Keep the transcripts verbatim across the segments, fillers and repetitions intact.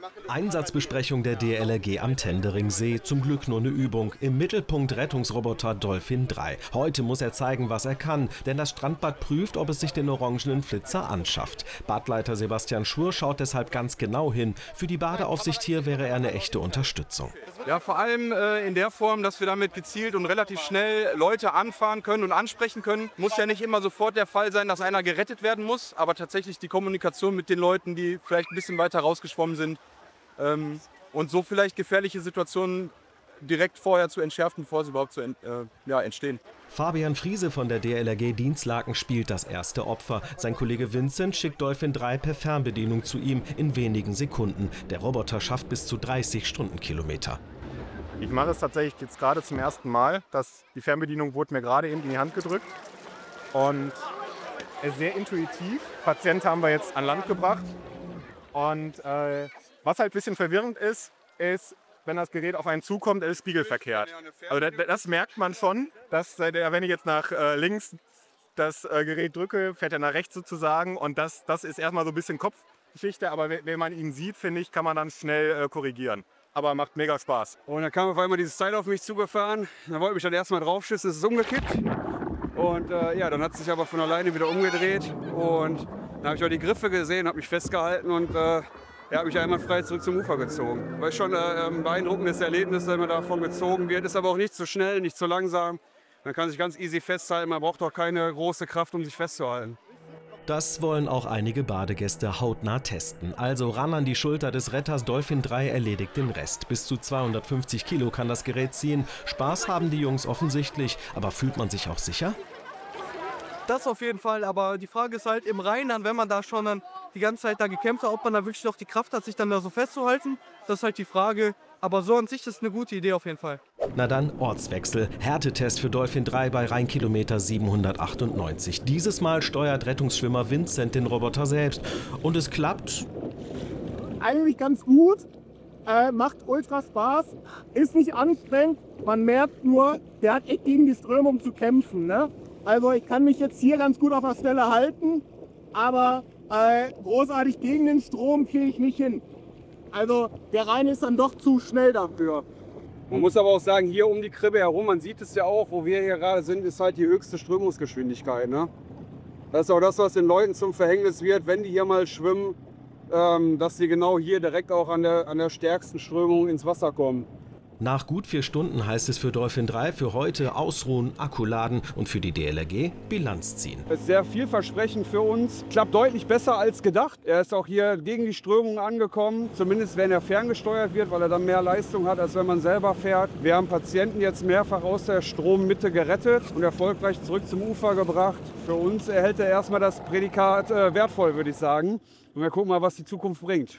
Einsatzbesprechung der D L R G am Tenderingsee. Zum Glück nur eine Übung. Im Mittelpunkt Rettungsroboter Dolphin drei. Heute muss er zeigen, was er kann. Denn das Strandbad prüft, ob es sich den orangenen Flitzer anschafft. Badleiter Sebastian Schur schaut deshalb ganz genau hin. Für die Badeaufsicht hier wäre er eine echte Unterstützung. Ja, vor allem äh, in der Form, dass wir damit gezielt und relativ schnell Leute anfahren können und ansprechen können. Muss ja nicht immer sofort der Fall sein, dass einer gerettet werden muss. Aber tatsächlich die Kommunikation mit den Leuten, die vielleicht ein bisschen weiter rausgeschwommen sind, Ähm, und so vielleicht gefährliche Situationen direkt vorher zu entschärfen, bevor sie überhaupt zu ent, äh, ja, entstehen. Fabian Friese von der D L R G Dienstlaken spielt das erste Opfer. Sein Kollege Vincent schickt Dolphin drei per Fernbedienung zu ihm in wenigen Sekunden. Der Roboter schafft bis zu dreißig Stundenkilometer. Ich mache es tatsächlich jetzt gerade zum ersten Mal. Das, die Fernbedienung wurde mir gerade eben in die Hand gedrückt. Und ist sehr intuitiv. Patient haben wir jetzt an Land gebracht. Und äh, was halt ein bisschen verwirrend ist, ist, wenn das Gerät auf einen zukommt, ist es spiegelverkehrt. Also das, das merkt man schon, dass wenn ich jetzt nach äh, links das äh, Gerät drücke, fährt er nach rechts sozusagen. Und das, das ist erstmal so ein bisschen Kopfgeschichte, aber wenn man ihn sieht, finde ich, kann man dann schnell äh, korrigieren. Aber macht mega Spaß. Und dann kam auf einmal dieses Teil auf mich zugefahren. Da wollte ich mich dann erstmal draufschießen, es ist umgekippt. Und äh, ja, dann hat es sich aber von alleine wieder umgedreht. Und dann habe ich auch die Griffe gesehen, habe mich festgehalten und äh, er hat mich einmal frei zurück zum Ufer gezogen. War schon äh, ein beeindruckendes Erlebnis, wenn man davon gezogen wird. Ist aber auch nicht zu schnell, nicht zu langsam. Man kann sich ganz easy festhalten, man braucht auch keine große Kraft, um sich festzuhalten. Das wollen auch einige Badegäste hautnah testen. Also ran an die Schulter des Retters, Dolphin drei erledigt den Rest. Bis zu zweihundertfünfzig Kilo kann das Gerät ziehen. Spaß haben die Jungs offensichtlich, aber fühlt man sich auch sicher? Das auf jeden Fall, aber die Frage ist halt im Rheinland, wenn man da schon dann die ganze Zeit da gekämpft hat, ob man da wirklich noch die Kraft hat, sich dann da so festzuhalten. Das ist halt die Frage, aber so an sich ist es eine gute Idee auf jeden Fall. Na dann Ortswechsel. Härtetest für Dolphin drei bei Rheinkilometer siebenhundertachtundneunzig. Dieses Mal steuert Rettungsschwimmer Vincent den Roboter selbst. Und es klappt eigentlich ganz gut, äh, macht ultra Spaß, ist nicht anstrengend. Man merkt nur, der hat echt gegen die Strömung zu kämpfen, ne? Also ich kann mich jetzt hier ganz gut auf der Stelle halten, aber äh, großartig gegen den Strom kriege ich nicht hin. Also der Rhein ist dann doch zu schnell dafür. Man muss aber auch sagen, hier um die Kribbe herum, man sieht es ja auch, wo wir hier gerade sind, ist halt die höchste Strömungsgeschwindigkeit. Ne? Das ist auch das, was den Leuten zum Verhängnis wird, wenn die hier mal schwimmen, ähm, dass sie genau hier direkt auch an der, an der stärksten Strömung ins Wasser kommen. Nach gut vier Stunden heißt es für Dolphin drei für heute ausruhen, Akku laden und für die D L R G Bilanz ziehen. Das ist sehr vielversprechend für uns. Klappt deutlich besser als gedacht. Er ist auch hier gegen die Strömung angekommen, zumindest wenn er ferngesteuert wird, weil er dann mehr Leistung hat, als wenn man selber fährt. Wir haben Patienten jetzt mehrfach aus der Strommitte gerettet und erfolgreich zurück zum Ufer gebracht. Für uns erhält er erstmal das Prädikat äh, wertvoll, würde ich sagen. Und wir gucken mal, was die Zukunft bringt.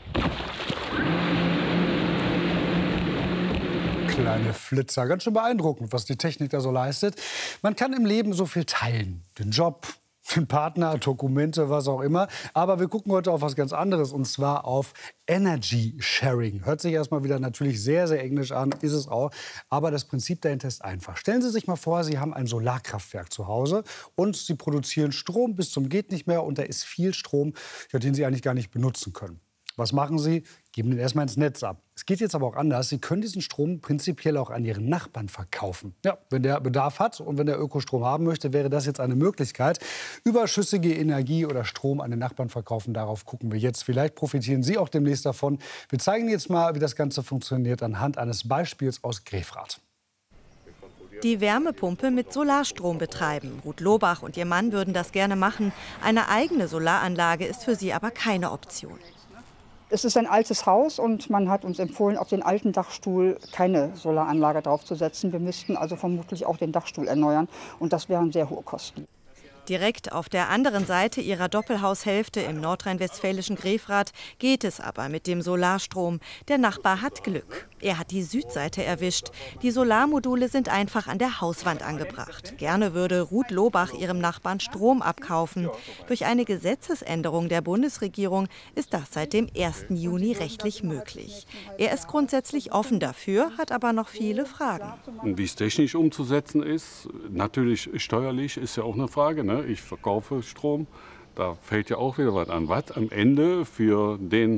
Kleine Flitzer. Ganz schön beeindruckend, was die Technik da so leistet. Man kann im Leben so viel teilen. Den Job, den Partner, Dokumente, was auch immer. Aber wir gucken heute auf was ganz anderes, und zwar auf Energy Sharing. Hört sich erstmal wieder natürlich sehr, sehr englisch an, ist es auch. Aber das Prinzip dahinter ist einfach. Stellen Sie sich mal vor, Sie haben ein Solarkraftwerk zu Hause und Sie produzieren Strom bis zum geht nicht mehr. Und da ist viel Strom, den Sie eigentlich gar nicht benutzen können. Was machen Sie? Geben den erstmal ins Netz ab. Es geht jetzt aber auch anders. Sie können diesen Strom prinzipiell auch an Ihren Nachbarn verkaufen. Ja, wenn der Bedarf hat und wenn der Ökostrom haben möchte, wäre das jetzt eine Möglichkeit. Überschüssige Energie oder Strom an den Nachbarn verkaufen, darauf gucken wir jetzt. Vielleicht profitieren Sie auch demnächst davon. Wir zeigen jetzt mal, wie das Ganze funktioniert anhand eines Beispiels aus Grefrath. Die Wärmepumpe mit Solarstrom betreiben. Ruth Lohbach und ihr Mann würden das gerne machen. Eine eigene Solaranlage ist für sie aber keine Option. Es ist ein altes Haus und man hat uns empfohlen, auf den alten Dachstuhl keine Solaranlage draufzusetzen. Wir müssten also vermutlich auch den Dachstuhl erneuern und das wären sehr hohe Kosten. Direkt auf der anderen Seite ihrer Doppelhaushälfte im nordrhein-westfälischen Grefrath geht es aber mit dem Solarstrom. Der Nachbar hat Glück. Er hat die Südseite erwischt. Die Solarmodule sind einfach an der Hauswand angebracht. Gerne würde Ruth Lohbach ihrem Nachbarn Strom abkaufen. Durch eine Gesetzesänderung der Bundesregierung ist das seit dem ersten Juni rechtlich möglich. Er ist grundsätzlich offen dafür, hat aber noch viele Fragen. Wie es technisch umzusetzen ist, natürlich steuerlich ist ja auch eine Frage, ne? Ich verkaufe Strom, da fällt ja auch wieder was an. Was am Ende für den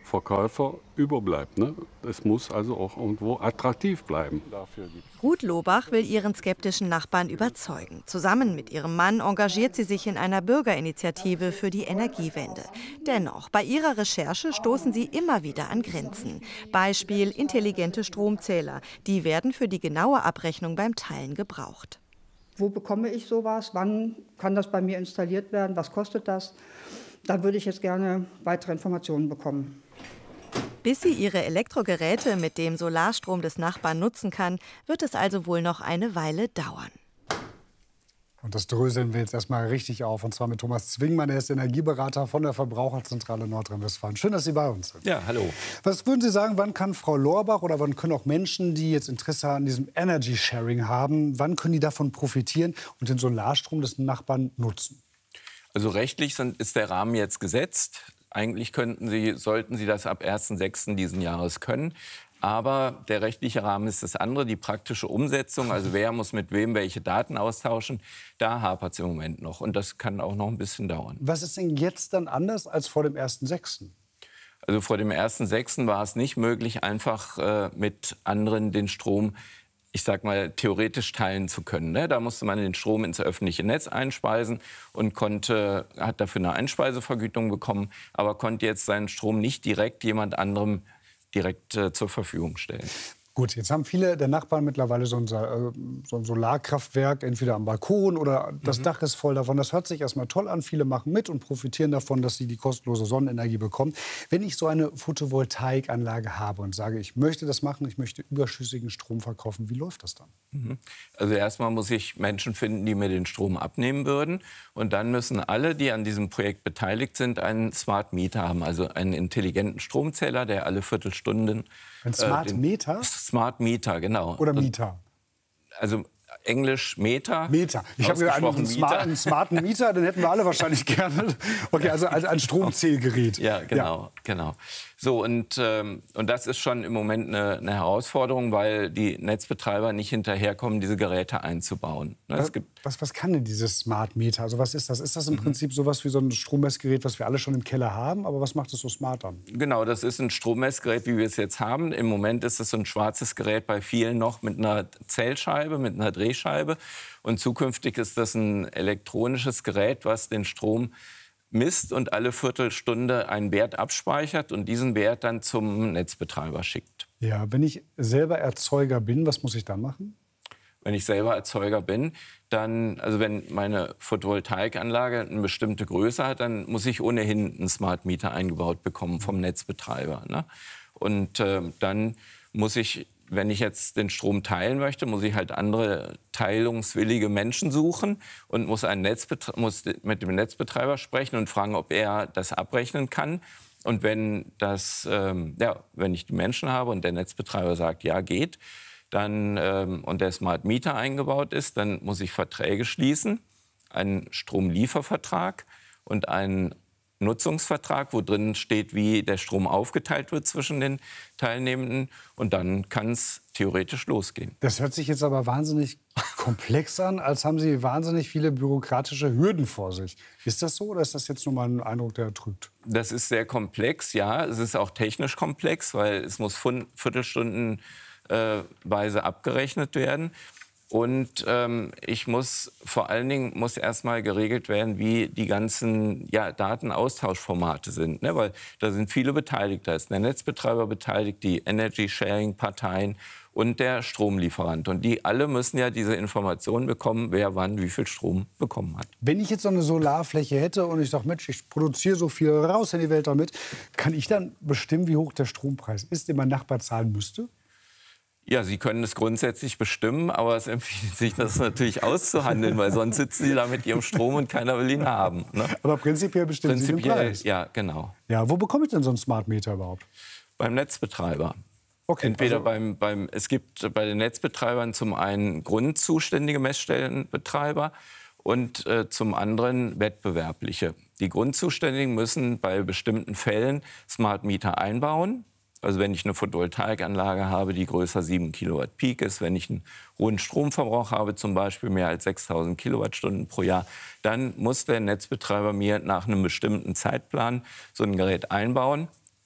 Verkäufer überbleibt. Ne? Es muss also auch irgendwo attraktiv bleiben. Ruth Lobach will ihren skeptischen Nachbarn überzeugen. Zusammen mit ihrem Mann engagiert sie sich in einer Bürgerinitiative für die Energiewende. Dennoch, bei ihrer Recherche stoßen sie immer wieder an Grenzen. Beispiel intelligente Stromzähler. Die werden für die genaue Abrechnung beim Teilen gebraucht. Wo bekomme ich sowas? Wann kann das bei mir installiert werden? Was kostet das? Da würde ich jetzt gerne weitere Informationen bekommen. Bis sie ihre Elektrogeräte mit dem Solarstrom des Nachbarn nutzen kann, wird es also wohl noch eine Weile dauern. Und das dröseln wir jetzt erstmal richtig auf. Und zwar mit Thomas Zwingmann, er ist Energieberater von der Verbraucherzentrale Nordrhein-Westfalen. Schön, dass Sie bei uns sind. Ja, hallo. Was würden Sie sagen, wann kann Frau Lorbach oder wann können auch Menschen, die jetzt Interesse an diesem Energy Sharing haben, wann können die davon profitieren und den Solarstrom des Nachbarn nutzen? Also rechtlich sind, ist der Rahmen jetzt gesetzt. Eigentlich könnten Sie, sollten Sie das ab ersten sechsten diesen Jahres können. Aber der rechtliche Rahmen ist das andere, die praktische Umsetzung. Also wer muss mit wem welche Daten austauschen, da hapert es im Moment noch. Und das kann auch noch ein bisschen dauern. Was ist denn jetzt dann anders als vor dem ersten sechsten? Also vor dem ersten sechsten war es nicht möglich, einfach äh, mit anderen den Strom, ich sag mal, theoretisch teilen zu können. Ne? Da musste man den Strom ins öffentliche Netz einspeisen und konnte, hat dafür eine Einspeisevergütung bekommen, aber konnte jetzt seinen Strom nicht direkt jemand anderem direkt äh, zur Verfügung stellen. Gut, jetzt haben viele der Nachbarn mittlerweile so ein, äh, so ein Solarkraftwerk, entweder am Balkon oder das mhm. Dach ist voll davon. Das hört sich erstmal toll an. Viele machen mit und profitieren davon, dass sie die kostenlose Sonnenenergie bekommen. Wenn ich so eine Photovoltaikanlage habe und sage, ich möchte das machen, ich möchte überschüssigen Strom verkaufen, wie läuft das dann? Mhm. Also erstmal muss ich Menschen finden, die mir den Strom abnehmen würden. Und dann müssen alle, die an diesem Projekt beteiligt sind, einen Smart Meter haben, also einen intelligenten Stromzähler, der alle Viertelstunden... Ein Smart äh, den, Meter? Smart Meter, genau. Oder Mieter? Also Englisch Meter. Meter. Ich habe gedacht, einen, Smart, einen smarten Mieter, den hätten wir alle wahrscheinlich gerne. Okay, also ein, ein Stromzählgerät. Ja, genau, ja. genau. So, und, ähm, und das ist schon im Moment eine, eine Herausforderung, weil die Netzbetreiber nicht hinterherkommen, diese Geräte einzubauen. Ne, es gibt was, was kann denn dieses Smart Meter? Also was ist das? Ist das im mhm. Prinzip sowas wie so ein Strommessgerät, was wir alle schon im Keller haben? Aber was macht es so smart dann? Genau, das ist ein Strommessgerät, wie wir es jetzt haben. Im Moment ist es so ein schwarzes Gerät bei vielen noch mit einer Zählscheibe, mit einer Drehscheibe. Und zukünftig ist das ein elektronisches Gerät, was den Strom misst und alle Viertelstunde einen Wert abspeichert und diesen Wert dann zum Netzbetreiber schickt. Ja, wenn ich selber Erzeuger bin, was muss ich dann machen? Wenn ich selber Erzeuger bin, dann, also wenn meine Photovoltaikanlage eine bestimmte Größe hat, dann muss ich ohnehin einen Smart Meter eingebaut bekommen vom Netzbetreiber. Ne? Und äh, dann muss ich, wenn ich jetzt den Strom teilen möchte, muss ich halt andere teilungswillige Menschen suchen und muss, einen Netzbetre- muss mit dem Netzbetreiber sprechen und fragen, ob er das abrechnen kann. Und wenn, das, ähm, ja, wenn ich die Menschen habe und der Netzbetreiber sagt, ja, geht, dann, ähm, und der Smart Meter eingebaut ist, dann muss ich Verträge schließen, einen Stromliefervertrag und einen Nutzungsvertrag, wo drin steht, wie der Strom aufgeteilt wird zwischen den Teilnehmenden. Und dann kann es theoretisch losgehen. Das hört sich jetzt aber wahnsinnig komplex an, als haben Sie wahnsinnig viele bürokratische Hürden vor sich. Ist das so oder ist das jetzt nur mal ein Eindruck, der trügt? Das ist sehr komplex, ja. Es ist auch technisch komplex, weil es muss viertelstundenweise abgerechnet werden. Und ähm, ich muss vor allen Dingen muss erstmal geregelt werden, wie die ganzen ja, Datenaustauschformate sind. Ne? Weil da sind viele beteiligt. Da ist der Netzbetreiber beteiligt, die Energy-Sharing-Parteien und der Stromlieferant. Und die alle müssen ja diese Informationen bekommen, wer wann wie viel Strom bekommen hat. Wenn ich jetzt so eine Solarfläche hätte und ich sage, Mensch, ich produziere so viel raus in die Welt damit, kann ich dann bestimmen, wie hoch der Strompreis ist, den mein Nachbar zahlen müsste? Ja, Sie können es grundsätzlich bestimmen, aber es empfiehlt sich, das natürlich auszuhandeln, weil sonst sitzen Sie da mit Ihrem Strom und keiner will ihn haben. Ne? Aber prinzipiell bestimmen prinzipiell, Sie den Preis? Ja, genau. Ja, wo bekomme ich denn so einen Smart Meter überhaupt? Beim Netzbetreiber. Okay, Entweder also beim, beim, es gibt bei den Netzbetreibern zum einen grundzuständige Messstellenbetreiber und äh, zum anderen wettbewerbliche. Die Grundzuständigen müssen bei bestimmten Fällen Smart Meter einbauen. Also wenn ich eine Photovoltaikanlage habe, die größer sieben Kilowatt Peak ist, wenn ich einen hohen Stromverbrauch habe, zum Beispiel mehr als sechstausend Kilowattstunden pro Jahr, dann muss der Netzbetreiber mir nach einem bestimmten Zeitplan so ein Gerät einbauen.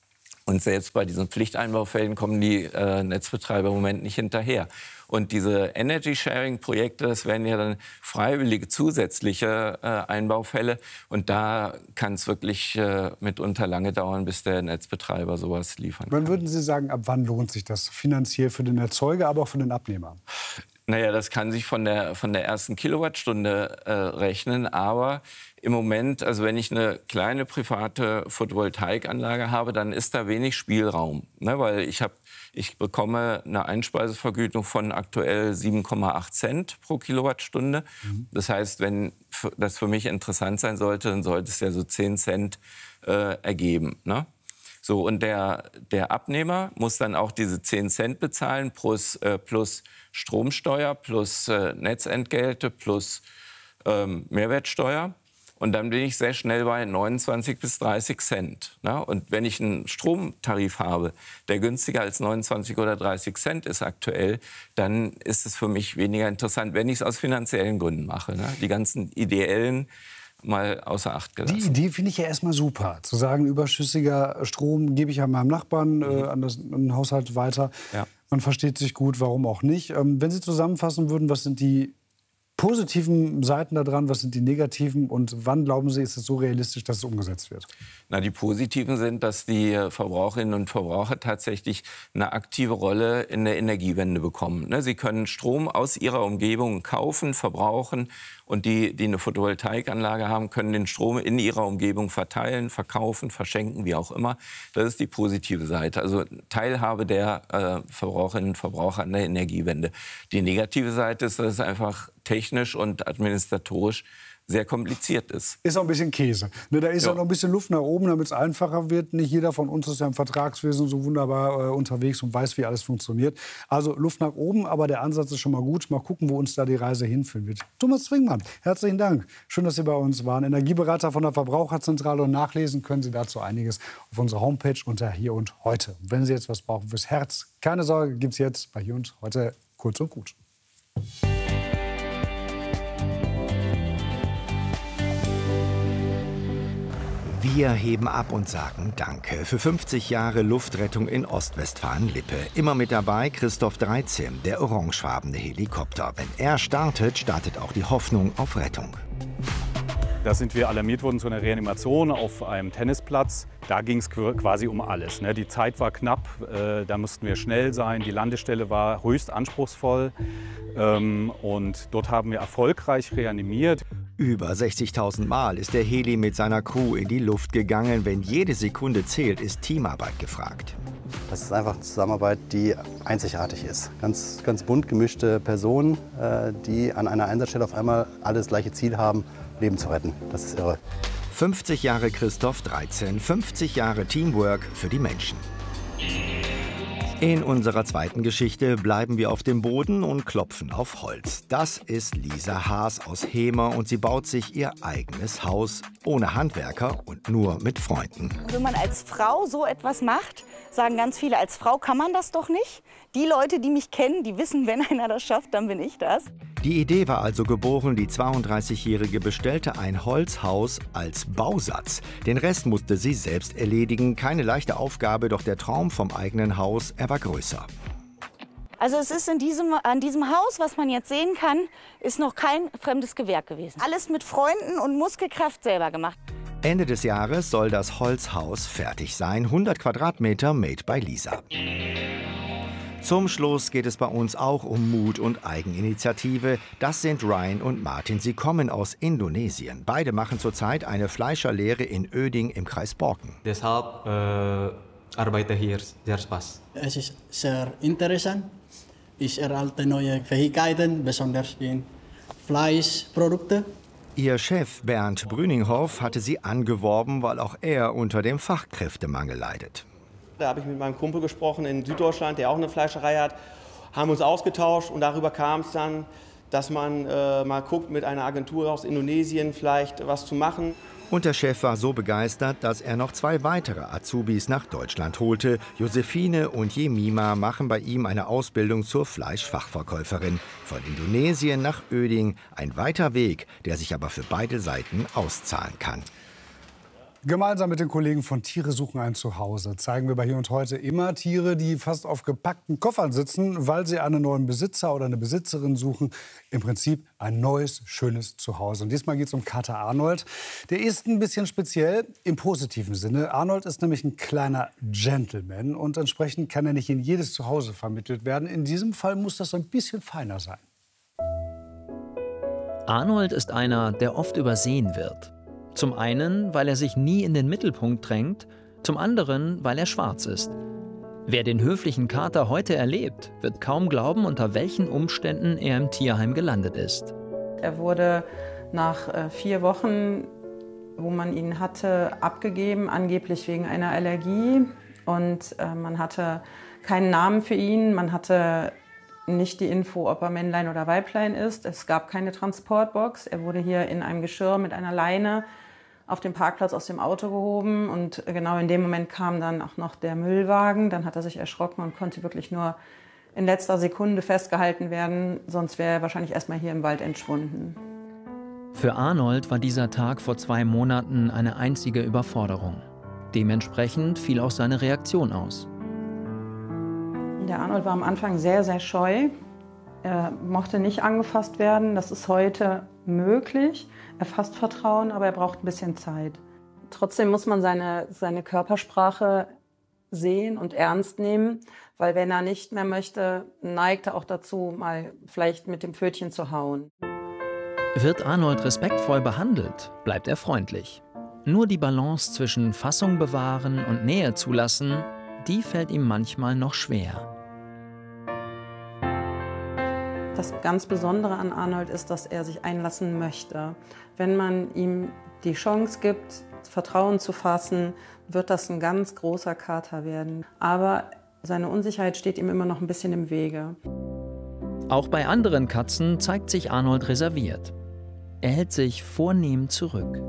Und selbst bei diesen Pflichteinbaufällen kommen die äh, Netzbetreiber im Moment nicht hinterher. Und diese Energy-Sharing-Projekte, das wären ja dann freiwillige zusätzliche äh, Einbaufälle. Und da kann es wirklich äh, mitunter lange dauern, bis der Netzbetreiber sowas liefern kann. Wann würden Sie sagen, ab wann lohnt sich das finanziell für den Erzeuger, aber auch für den Abnehmer? Naja, das kann sich von der, von der ersten Kilowattstunde äh, rechnen. Aber im Moment, also wenn ich eine kleine private Photovoltaikanlage habe, dann ist da wenig Spielraum. Ne? Weil ich, hab, ich bekomme eine Einspeisevergütung von aktuell sieben Komma acht Cent pro Kilowattstunde. Mhm. Das heißt, wenn das für mich interessant sein sollte, dann sollte es ja so zehn Cent äh, ergeben. Ne? So, und der, der Abnehmer muss dann auch diese zehn Cent bezahlen plus, äh, plus Stromsteuer, plus äh, Netzentgelte, plus ähm, Mehrwertsteuer. Und dann bin ich sehr schnell bei neunundzwanzig bis dreißig Cent. Ne? Und wenn ich einen Stromtarif habe, der günstiger als neunundzwanzig oder dreißig Cent ist aktuell, dann ist es für mich weniger interessant, wenn ich es aus finanziellen Gründen mache. Ne? Die ganzen ideellen mal außer Acht gelassen. Die Idee finde ich ja erstmal super. Zu sagen, überschüssiger Strom gebe ich an meinem Nachbarn, mhm. äh, an, das, an den Haushalt weiter. Ja. Man versteht sich gut, warum auch nicht. Ähm, wenn Sie zusammenfassen würden, was sind die positiven Seiten daran, was sind die negativen und wann, glauben Sie, ist es so realistisch, dass es umgesetzt wird? Na, die positiven sind, dass die Verbraucherinnen und Verbraucher tatsächlich eine aktive Rolle in der Energiewende bekommen. Ne, sie können Strom aus ihrer Umgebung kaufen, verbrauchen und die, die eine Photovoltaikanlage haben, können den Strom in ihrer Umgebung verteilen, verkaufen, verschenken, wie auch immer. Das ist die positive Seite, also Teilhabe der äh, Verbraucherinnen und Verbraucher an der Energiewende. Die negative Seite ist, dass es einfach technisch und administratorisch sehr kompliziert ist. Ist auch ein bisschen Käse. Ne, da ist ja auch noch ein bisschen Luft nach oben, damit es einfacher wird. Nicht jeder von uns ist ja im Vertragswesen so wunderbar äh, unterwegs und weiß, wie alles funktioniert. Also Luft nach oben, aber der Ansatz ist schon mal gut. Mal gucken, wo uns da die Reise hinführen wird. Thomas Zwingmann, herzlichen Dank. Schön, dass Sie bei uns waren. Energieberater von der Verbraucherzentrale. Und nachlesen können Sie dazu einiges auf unserer Homepage unter Hier und Heute. Wenn Sie jetzt was brauchen fürs Herz, keine Sorge, gibt es jetzt bei Hier und Heute kurz und gut. Wir heben ab und sagen Danke für fünfzig Jahre Luftrettung in Ostwestfalen-Lippe. Immer mit dabei Christoph dreizehn, der orangefarbene Helikopter. Wenn er startet, startet auch die Hoffnung auf Rettung. Da sind wir alarmiert worden zu einer Reanimation auf einem Tennisplatz. Da ging es quasi um alles. Die Zeit war knapp, da mussten wir schnell sein. Die Landestelle war höchst anspruchsvoll. Und dort haben wir erfolgreich reanimiert. Über sechzigtausend Mal ist der Heli mit seiner Crew in die Luft gegangen. Wenn jede Sekunde zählt, ist Teamarbeit gefragt. Das ist einfach eine Zusammenarbeit, die einzigartig ist. Ganz, ganz bunt gemischte Personen, die an einer Einsatzstelle auf einmal alle das gleiche Ziel haben, Leben zu retten. Das ist irre. fünfzig Jahre Christoph dreizehn, fünfzig Jahre Teamwork für die Menschen. In unserer zweiten Geschichte bleiben wir auf dem Boden und klopfen auf Holz. Das ist Lisa Haas aus Hemer und sie baut sich ihr eigenes Haus ohne Handwerker und nur mit Freunden. Wenn man als Frau so etwas macht, sagen ganz viele, als Frau kann man das doch nicht. Die Leute, die mich kennen, die wissen, wenn einer das schafft, dann bin ich das. Die Idee war also geboren, die zweiunddreißigjährige bestellte ein Holzhaus als Bausatz. Den Rest musste sie selbst erledigen. Keine leichte Aufgabe, doch der Traum vom eigenen Haus, er war größer. Also es ist in diesem, an diesem Haus, was man jetzt sehen kann, ist noch kein fremdes Gewerk gewesen. Alles mit Freunden und Muskelkraft selber gemacht. Ende des Jahres soll das Holzhaus fertig sein. hundert Quadratmeter made by Lisa. Zum Schluss geht es bei uns auch um Mut und Eigeninitiative. Das sind Ryan und Martin. Sie kommen aus Indonesien. Beide machen zurzeit eine Fleischerlehre in Oeding im Kreis Borken. Deshalb äh, arbeite hier sehr Spaß. Es ist sehr interessant. Ich erhalte neue Fähigkeiten, besonders in Fleischprodukte. Ihr Chef Bernd Brüninghoff hatte sie angeworben, weil auch er unter dem Fachkräftemangel leidet. Da habe ich mit meinem Kumpel gesprochen in Süddeutschland, der auch eine Fleischerei hat, haben uns ausgetauscht und darüber kam es dann, dass man äh, mal guckt, mit einer Agentur aus Indonesien vielleicht was zu machen. Und der Chef war so begeistert, dass er noch zwei weitere Azubis nach Deutschland holte. Josephine und Jemima machen bei ihm eine Ausbildung zur Fleischfachverkäuferin. Von Indonesien nach Oeding, ein weiter Weg, der sich aber für beide Seiten auszahlen kann. Gemeinsam mit den Kollegen von Tiere suchen ein Zuhause zeigen wir bei Hier und Heute immer Tiere, die fast auf gepackten Koffern sitzen, weil sie einen neuen Besitzer oder eine Besitzerin suchen. Im Prinzip ein neues, schönes Zuhause. Und diesmal geht es um Kater Arnold. Der ist ein bisschen speziell im positiven Sinne. Arnold ist nämlich ein kleiner Gentleman und entsprechend kann er nicht in jedes Zuhause vermittelt werden. In diesem Fall muss das ein bisschen feiner sein. Arnold ist einer, der oft übersehen wird. Zum einen, weil er sich nie in den Mittelpunkt drängt, zum anderen, weil er schwarz ist. Wer den höflichen Kater heute erlebt, wird kaum glauben, unter welchen Umständen er im Tierheim gelandet ist. Er wurde nach äh, vier Wochen, wo man ihn hatte, abgegeben, angeblich wegen einer Allergie. Und äh, man hatte keinen Namen für ihn, man hatte nicht die Info, ob er Männlein oder Weiblein ist. Es gab keine Transportbox. Er wurde hier in einem Geschirr mit einer Leine auf dem Parkplatz aus dem Auto gehoben. Und genau in dem Moment kam dann auch noch der Müllwagen. Dann hat er sich erschrocken und konnte wirklich nur in letzter Sekunde festgehalten werden. Sonst wäre er wahrscheinlich erst mal hier im Wald entschwunden. Für Arnold war dieser Tag vor zwei Monaten eine einzige Überforderung. Dementsprechend fiel auch seine Reaktion aus. Der Arnold war am Anfang sehr, sehr scheu. Er mochte nicht angefasst werden. Das ist heute möglich. Er fasst Vertrauen, aber er braucht ein bisschen Zeit. Trotzdem muss man seine, seine Körpersprache sehen und ernst nehmen, weil wenn er nicht mehr möchte, neigt er auch dazu, mal vielleicht mit dem Pfötchen zu hauen. Wird Arnold respektvoll behandelt, bleibt er freundlich. Nur die Balance zwischen Fassung bewahren und Nähe zulassen, die fällt ihm manchmal noch schwer. Das ganz Besondere an Arnold ist, dass er sich einlassen möchte. Wenn man ihm die Chance gibt, Vertrauen zu fassen, wird das ein ganz großer Kater werden. Aber seine Unsicherheit steht ihm immer noch ein bisschen im Wege. Auch bei anderen Katzen zeigt sich Arnold reserviert. Er hält sich vornehm zurück.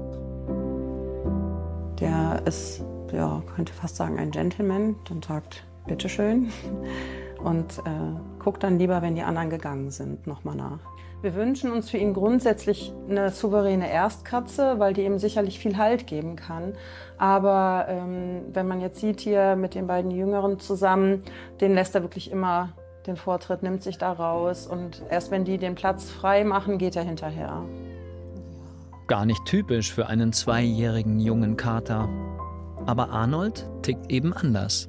Der ist, ja, könnte fast sagen, ein Gentleman und sagt, bitteschön. Und äh, guckt dann lieber, wenn die anderen gegangen sind, nochmal nach. Wir wünschen uns für ihn grundsätzlich eine souveräne Erstkatze, weil die ihm sicherlich viel Halt geben kann. Aber ähm, wenn man jetzt sieht hier mit den beiden Jüngeren zusammen, den lässt er wirklich immer den Vortritt, nimmt sich da raus. Und erst wenn die den Platz frei machen, geht er hinterher. Gar nicht typisch für einen zweijährigen jungen Kater. Aber Arnold tickt eben anders.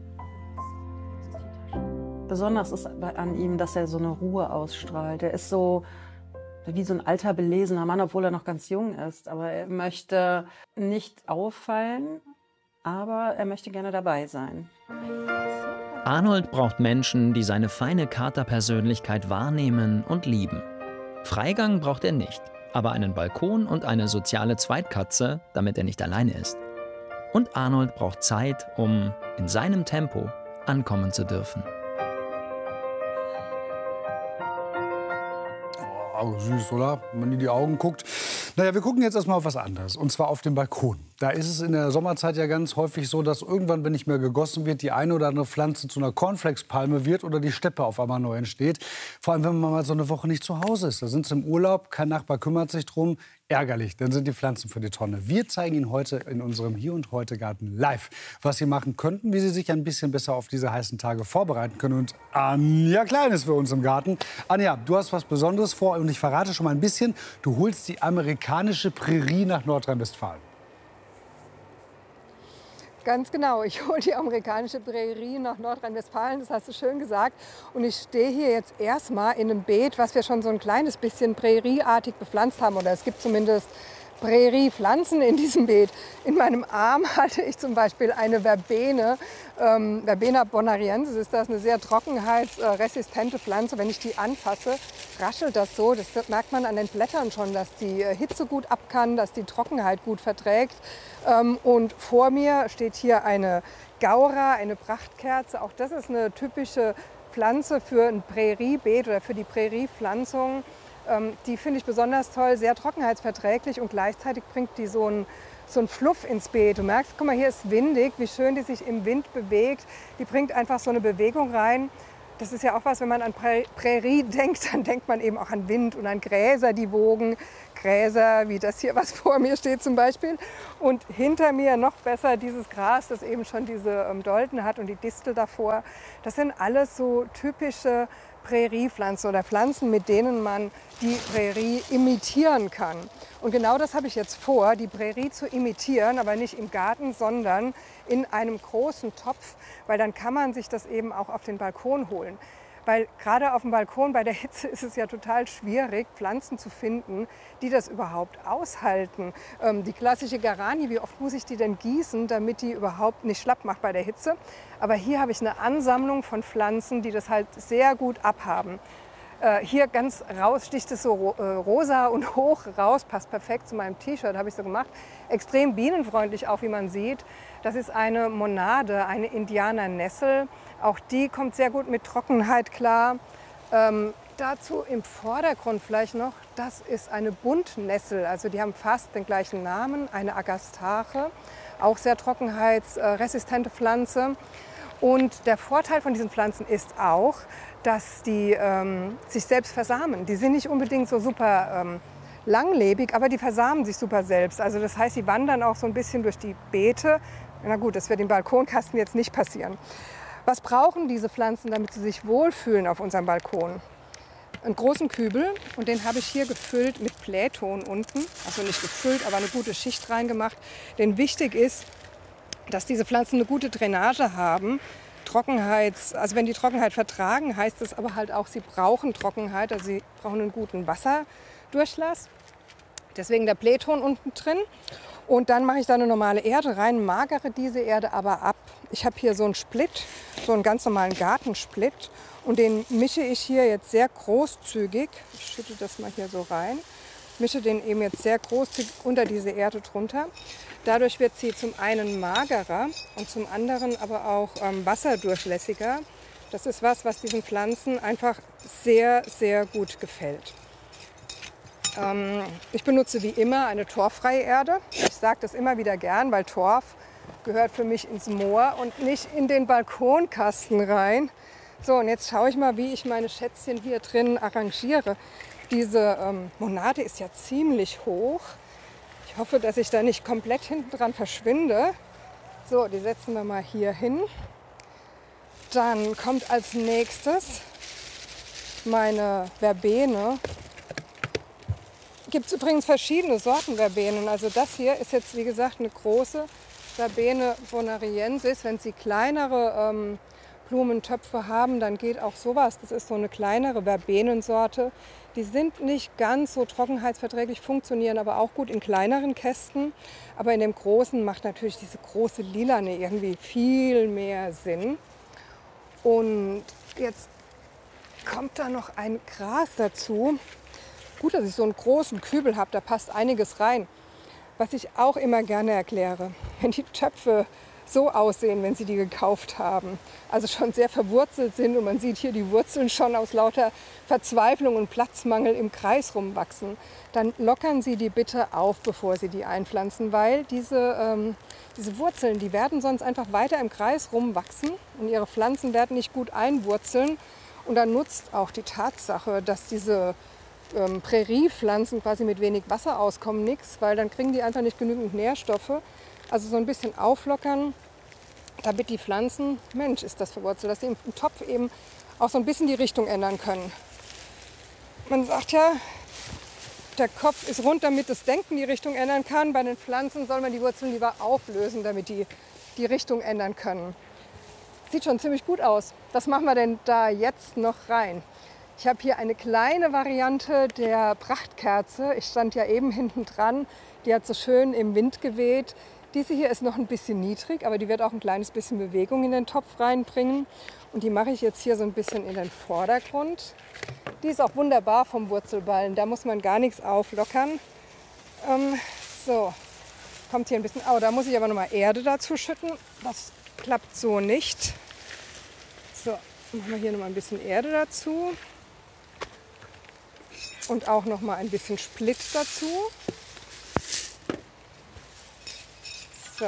Besonders ist an ihm, dass er so eine Ruhe ausstrahlt. Er ist so wie so ein alter, belesener Mann, obwohl er noch ganz jung ist. Aber er möchte nicht auffallen, aber er möchte gerne dabei sein. Arnold braucht Menschen, die seine feine Katerpersönlichkeit wahrnehmen und lieben. Freigang braucht er nicht, aber einen Balkon und eine soziale Zweitkatze, damit er nicht alleine ist. Und Arnold braucht Zeit, um in seinem Tempo ankommen zu dürfen. Oh, süß, oder? Wenn man in die Augen guckt. Naja, wir gucken jetzt erstmal auf was anderes. Und zwar auf den Balkon. Da ist es in der Sommerzeit ja ganz häufig so, dass irgendwann, wenn nicht mehr gegossen wird, die eine oder andere Pflanze zu einer Cornflakes-Palme wird oder die Steppe auf einmal neu entsteht. Vor allem, wenn man mal so eine Woche nicht zu Hause ist. Da sind sie im Urlaub, kein Nachbar kümmert sich drum. Ärgerlich, dann sind die Pflanzen für die Tonne. Wir zeigen Ihnen heute in unserem Hier und Heute Garten live, was Sie machen könnten, wie Sie sich ein bisschen besser auf diese heißen Tage vorbereiten können. Und Anja Klein ist für uns im Garten. Anja, du hast was Besonderes vor und ich verrate schon mal ein bisschen. Du holst die amerikanische Prärie nach Nordrhein-Westfalen. Ganz genau, ich hole die amerikanische Prärie nach Nordrhein-Westfalen, das hast du schön gesagt. Und ich stehe hier jetzt erstmal in einem Beet, was wir schon so ein kleines bisschen prärieartig bepflanzt haben. Oder es gibt zumindest Präriepflanzen in diesem Beet. In meinem Arm halte ich zum Beispiel eine Verbene, ähm, Verbena bonariensis ist das, eine sehr trockenheitsresistente Pflanze. Wenn ich die anfasse, raschelt das so. Das merkt man an den Blättern schon, dass die Hitze gut ab kann, dass die Trockenheit gut verträgt. Ähm, und vor mir steht hier eine Gaura, eine Prachtkerze. Auch das ist eine typische Pflanze für ein Präriebeet oder für die Präriepflanzung. Ähm, die finde ich besonders toll, sehr trockenheitsverträglich und gleichzeitig bringt die so ein, so ein Fluff ins Beet. Du merkst, guck mal, hier ist windig, wie schön die sich im Wind bewegt. Die bringt einfach so eine Bewegung rein. Das ist ja auch was, wenn man an Prärie denkt, dann denkt man eben auch an Wind und an Gräser, die wogen. Gräser, wie das hier, was vor mir steht zum Beispiel. Und hinter mir noch besser dieses Gras, das eben schon diese ähm, Dolden hat und die Distel davor. Das sind alles so typische Präriepflanzen oder Pflanzen, mit denen man die Prärie imitieren kann. Und genau das habe ich jetzt vor, die Prärie zu imitieren, aber nicht im Garten, sondern in einem großen Topf, weil dann kann man sich das eben auch auf den Balkon holen. Weil gerade auf dem Balkon bei der Hitze ist es ja total schwierig, Pflanzen zu finden, die das überhaupt aushalten. Ähm, die klassische Geranie, wie oft muss ich die denn gießen, damit die überhaupt nicht schlapp macht bei der Hitze? Aber hier habe ich eine Ansammlung von Pflanzen, die das halt sehr gut abhaben. Äh, hier ganz raus sticht es so ro äh, rosa und hoch raus, passt perfekt zu meinem T-Shirt, habe ich so gemacht. Extrem bienenfreundlich auch, wie man sieht. Das ist eine Monade, eine Indianernessel. Auch die kommt sehr gut mit Trockenheit klar. Ähm, dazu im Vordergrund vielleicht noch, das ist eine Buntnessel. Also die haben fast den gleichen Namen, eine Agastache. Auch sehr trockenheitsresistente Pflanze. Und der Vorteil von diesen Pflanzen ist auch, dass die ähm, sich selbst versamen. Die sind nicht unbedingt so super ähm, langlebig, aber die versamen sich super selbst. Also das heißt, sie wandern auch so ein bisschen durch die Beete. Na gut, das wird im Balkonkasten jetzt nicht passieren. Was brauchen diese Pflanzen, damit sie sich wohlfühlen auf unserem Balkon? Einen großen Kübel, und den habe ich hier gefüllt mit Playton unten. Also nicht gefüllt, aber eine gute Schicht reingemacht. Denn wichtig ist, dass diese Pflanzen eine gute Drainage haben. Trockenheits, also wenn die Trockenheit vertragen, heißt es aber halt auch, sie brauchen Trockenheit, also sie brauchen einen guten Wasserdurchlass. Deswegen der Playton unten drin. Und dann mache ich da eine normale Erde rein, magere diese Erde aber ab. Ich habe hier so einen Split, so einen ganz normalen Gartensplit. Und den mische ich hier jetzt sehr großzügig. Ich schütte das mal hier so rein. Mische den eben jetzt sehr großzügig unter diese Erde drunter. Dadurch wird sie zum einen magerer und zum anderen aber auch ähm, wasserdurchlässiger. Das ist was, was diesen Pflanzen einfach sehr, sehr gut gefällt. Ähm, ich benutze wie immer eine torffreie Erde. Ich sage das immer wieder gern, weil Torf gehört für mich ins Moor und nicht in den Balkonkasten rein. So, und jetzt schaue ich mal, wie ich meine Schätzchen hier drin arrangiere. Diese ähm, Monade ist ja ziemlich hoch. Ich hoffe, dass ich da nicht komplett hinten dran verschwinde. So, die setzen wir mal hier hin. Dann kommt als nächstes meine Verbene. Gibt es übrigens verschiedene Sorten Verbenen. Also das hier ist jetzt, wie gesagt, eine große Verbene bonariensis. Wenn Sie kleinere ähm, Blumentöpfe haben, dann geht auch sowas. Das ist so eine kleinere Verbenensorte. Die sind nicht ganz so trockenheitsverträglich, funktionieren aber auch gut in kleineren Kästen. Aber in dem großen macht natürlich diese große Lilane irgendwie viel mehr Sinn. Und jetzt kommt da noch ein Gras dazu. Gut, dass ich so einen großen Kübel habe, da passt einiges rein. Was ich auch immer gerne erkläre, wenn die Töpfe so aussehen, wenn Sie die gekauft haben, also schon sehr verwurzelt sind und man sieht hier die Wurzeln schon aus lauter Verzweiflung und Platzmangel im Kreis rumwachsen, dann lockern Sie die bitte auf, bevor Sie die einpflanzen, weil diese, ähm, diese Wurzeln, die werden sonst einfach weiter im Kreis rumwachsen und Ihre Pflanzen werden nicht gut einwurzeln. Und dann nutzt auch die Tatsache, dass diese ähm, Präriepflanzen quasi mit wenig Wasser auskommen, nichts, weil dann kriegen die einfach nicht genügend Nährstoffe. Also so ein bisschen auflockern, damit die Pflanzen, Mensch, ist das verwurzelt, dass sie im Topf eben auch so ein bisschen die Richtung ändern können. Man sagt ja, der Kopf ist rund, damit das Denken die Richtung ändern kann. Bei den Pflanzen soll man die Wurzeln lieber auflösen, damit die die Richtung ändern können. Sieht schon ziemlich gut aus. Was machen wir denn da jetzt noch rein? Ich habe hier eine kleine Variante der Prachtkerze. Ich stand ja eben hinten dran. Die hat so schön im Wind geweht. Diese hier ist noch ein bisschen niedrig, aber die wird auch ein kleines bisschen Bewegung in den Topf reinbringen. Und die mache ich jetzt hier so ein bisschen in den Vordergrund. Die ist auch wunderbar vom Wurzelballen, da muss man gar nichts auflockern. Ähm, so, kommt hier ein bisschen, oh, da muss ich aber noch mal Erde dazu schütten. Das klappt so nicht. So, machen wir hier noch mal ein bisschen Erde dazu. Und auch noch mal ein bisschen Split dazu. So.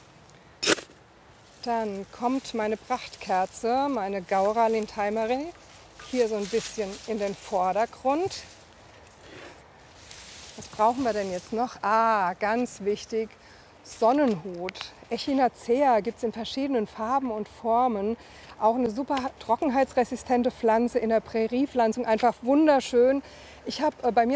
Dann kommt meine Prachtkerze, meine Gaura lindheimeri, hier so ein bisschen in den Vordergrund. Was brauchen wir denn jetzt noch? Ah, ganz wichtig, Sonnenhut. Echinacea gibt es in verschiedenen Farben und Formen. Auch eine super trockenheitsresistente Pflanze in der Präriepflanzung, einfach wunderschön. Ich habe äh, bei mir